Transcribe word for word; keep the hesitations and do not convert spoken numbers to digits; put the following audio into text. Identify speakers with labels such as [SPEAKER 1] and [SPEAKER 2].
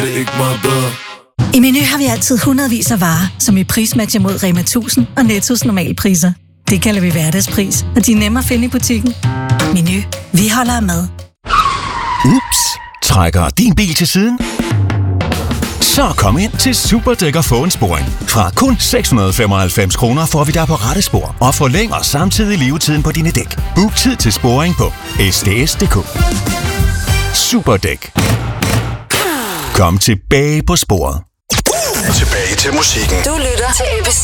[SPEAKER 1] Det er ikke meget bedre.
[SPEAKER 2] I Meny har vi altid hundredvis af varer, som vi prismatcher mod Rema tusind og Nettos normalpriser. Det kalder vi hverdagspris, og de er nemme at finde i butikken. Meny. Vi holder af mad.
[SPEAKER 3] Ups. Trækker din bil til siden? Så kom ind til Superdæk og få en sporing. Fra kun seks hundrede og femoghalvfems kroner får vi dig på rette spor og forlænger samtidig levetiden på dine dæk. Book tid til sporing på s d s punktum d k. Superdæk. Kom tilbage på sporet.
[SPEAKER 4] Tilbage til musikken.
[SPEAKER 5] Du lytter til A B C.